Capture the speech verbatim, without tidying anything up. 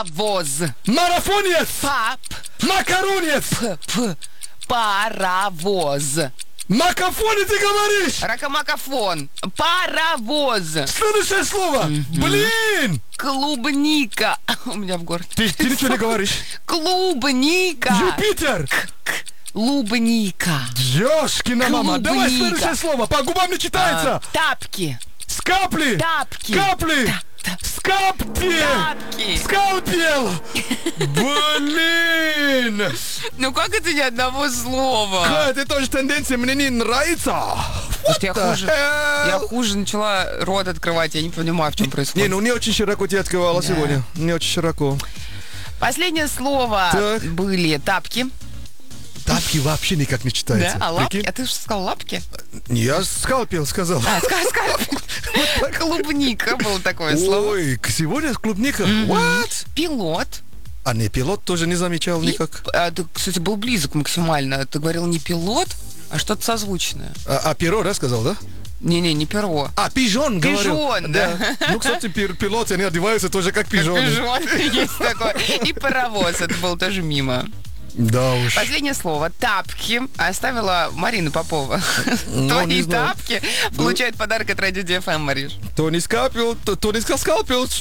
Паровоз. Марафонец. Пап. Макаронец. П. П. Паровоз. Макафон, ты говоришь. Ракомакафон. Паровоз. Следующее слово. Блин. Клубника. У меня в горле. Ты, ты ничего не говоришь. Клубника. Юпитер. Клубника. Ёшкина мама. Давай Клубника. следующее слово. По губам не читается. А, тапки. Скапли. Тапки. Капли. Та- та- Скапти. Тапки. Скалпел. Блин. Ну как это ни одного слова? Ха, это тоже тенденция мне не нравится. Слушайте, я the хуже, hell? я хуже начала рот открывать, я не понимаю, в чем Не, происходит. ну не очень широко ты открывала Да. сегодня. Не очень широко. Последнее слово Так. были тапки. Тапки вообще никак не Да? читается. А лапки? Прикинь? А ты же сказал лапки? Я скалпел сказал. А, ска- ска- клубника было такое слово. Ой, сегодня клубника. What? Пилот. А не, пилот тоже не замечал И, никак. а, ты, кстати, был близок максимально. Ты говорил не пилот, а что-то созвучное. А, а перо, да, сказал, да? Не-не, не перо. А, пижон, говорил. Пижон, да. Ну, кстати, пир- пилоты, они одеваются тоже как пижоны. Пижон есть такое. И паровоз, это было тоже мимо. Да уж. Последнее слово. Тапки. Оставила Марина Попова. Ну, не Твои знаю. тапки получают подарок от Радио ди эф эм, Мариш. То не скалпел, то, то не скалпел,